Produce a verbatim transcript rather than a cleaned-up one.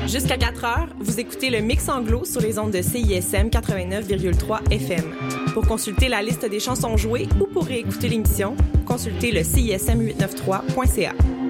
Jusqu'à quatre heures, vous écoutez le Mix Anglo sur les ondes de C I S M quatre-vingt-neuf virgule trois F M. Pour consulter la liste des chansons jouées ou pour réécouter l'émission, consultez le C I S M huit cent quatre-vingt-treize point C A.